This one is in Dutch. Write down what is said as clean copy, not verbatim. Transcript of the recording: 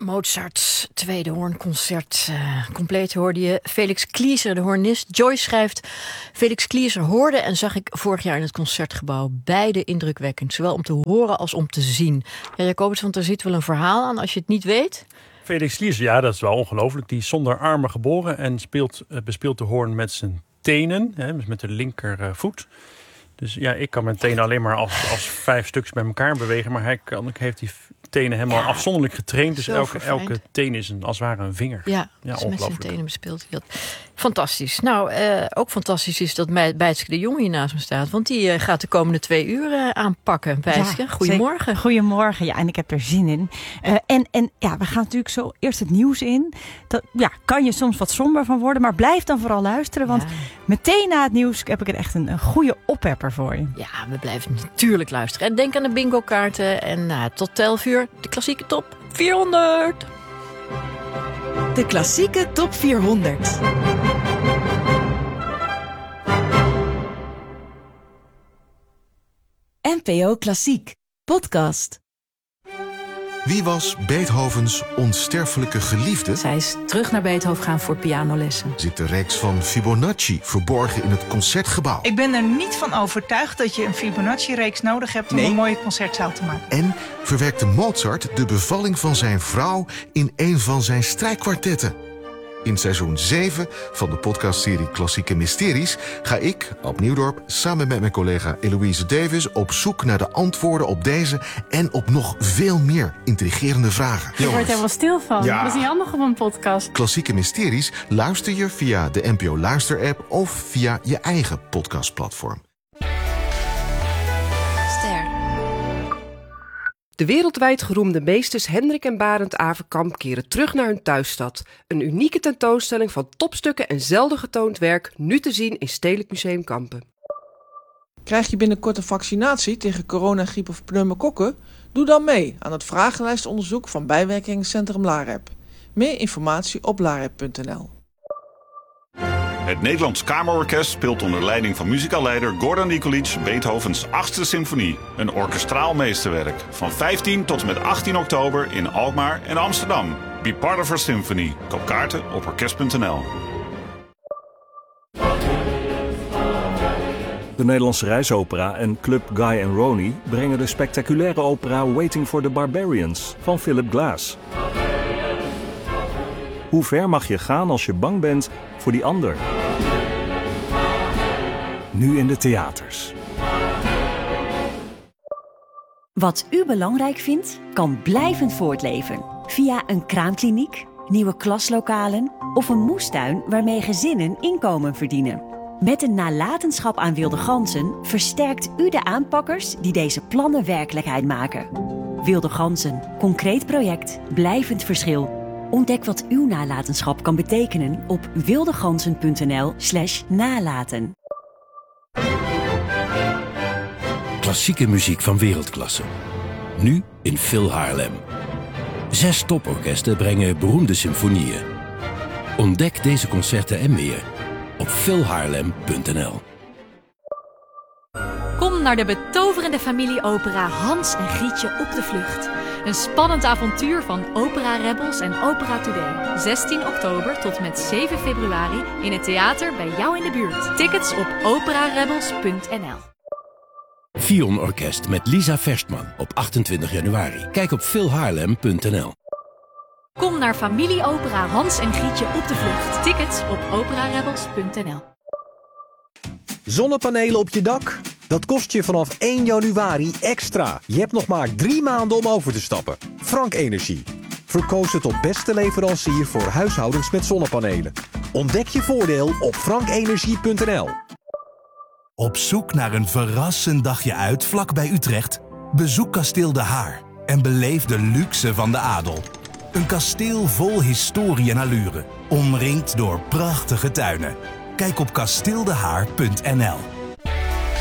Mozarts tweede hoornconcert. Compleet hoorde je Felix Klieser, de hoornist. Joyce schrijft: Felix Klieser hoorde en zag ik vorig jaar in het Concertgebouw. Beide indrukwekkend, zowel om te horen als om te zien. Ja, Jacobus, want daar zit wel een verhaal aan als je het niet weet. Felix Klieser, ja, dat is wel ongelooflijk. Die is zonder armen geboren en bespeelt de hoorn met zijn tenen, dus met de linkervoet. Dus ja, ik kan mijn tenen alleen maar als 5 stuks bij elkaar bewegen. Maar hij heeft die tenen helemaal afzonderlijk getraind. Dus elke teen is als het ware een vinger. Ja, dus met zijn tenen bespeelt hij dat. Fantastisch. Nou, ook fantastisch is dat Bijtske de Jong hier naast me staat. Want die gaat de komende 2 uur aanpakken. Bijtske, ja, goedemorgen. Goedemorgen, ja, en ik heb er zin in. En we gaan natuurlijk zo eerst het nieuws in. Dat kan je soms wat somber van worden. Maar blijf dan vooral luisteren. Want meteen na het nieuws heb ik er echt een goede oppepper voor je. Ja, we blijven natuurlijk luisteren. En denk aan de bingo kaarten. En tot 11 uur de klassieke top 400. De klassieke top 400. NPO Klassiek podcast. Wie was Beethovens onsterfelijke geliefde? Zij is terug naar Beethoven gaan voor pianolessen. Zit de reeks van Fibonacci verborgen in het Concertgebouw? Ik ben er niet van overtuigd dat je een Fibonacci-reeks nodig hebt om een mooie concertzaal te maken. En verwerkte Mozart de bevalling van zijn vrouw in een van zijn strijkkwartetten? In seizoen 7 van de podcastserie Klassieke Mysteries ga ik, Ab Nieuwdorp, samen met mijn collega Eloïse Davis op zoek naar de antwoorden op deze en op nog veel meer intrigerende vragen. Je wordt helemaal stil van. Ja. Dat is niet handig op een podcast. Klassieke Mysteries luister je via de NPO Luister-app of via je eigen podcastplatform. De wereldwijd geroemde meesters Hendrik en Barend Averkamp keren terug naar hun thuisstad. Een unieke tentoonstelling van topstukken en zelden getoond werk, nu te zien in Stedelijk Museum Kampen. Krijg je binnenkort een vaccinatie tegen coronagriep of pneumokokken? Doe dan mee aan het vragenlijstonderzoek van bijwerkingencentrum LAREP. Meer informatie op larep.nl. Het Nederlands Kamerorkest speelt onder leiding van muzikaalleider Gordon Nikolic Beethovens 8e symfonie. Een orkestraal meesterwerk. Van 15 tot en met 18 oktober in Alkmaar en Amsterdam. Be part of our symphony. Koop kaarten op orkest.nl. De Nederlandse Reisopera en Club Guy and Ronnie brengen de spectaculaire opera Waiting for the Barbarians van Philip Glass. Hoe ver mag je gaan als je bang bent voor die ander? Nu in de theaters. Wat u belangrijk vindt, kan blijvend voortleven. Via een kraamkliniek, nieuwe klaslokalen of een moestuin waarmee gezinnen inkomen verdienen. Met een nalatenschap aan wilde ganzen versterkt u de aanpakkers die deze plannen werkelijkheid maken. Wilde ganzen, concreet project, blijvend verschil. Ontdek wat uw nalatenschap kan betekenen op wildeganzen.nl/nalaten. Klassieke muziek van wereldklasse. Nu in Phil Haarlem. 6 toporkesten brengen beroemde symfonieën. Ontdek deze concerten en meer op philhaarlem.nl. Kom naar de betoverende familieopera Hans en Grietje op de vlucht. Een spannend avontuur van Opera Rebels en Opera Today. 16 oktober tot met 7 februari in het theater bij jou in de buurt. Tickets op operarebels.nl. Fion Orkest met Lisa Verstman op 28 januari. Kijk op philhaarlem.nl. Kom naar familieopera Hans en Grietje op de vlucht. Tickets op operarebels.nl. Zonnepanelen op je dak? Dat kost je vanaf 1 januari extra. Je hebt nog maar 3 maanden om over te stappen. Frank Energie. Verkozen tot beste leverancier voor huishoudens met zonnepanelen. Ontdek je voordeel op frankenergie.nl. Op zoek naar een verrassend dagje uit vlak bij Utrecht? Bezoek Kasteel De Haar en beleef de luxe van de adel. Een kasteel vol historie en allure, omringd door prachtige tuinen. Kijk op kasteeldehaar.nl.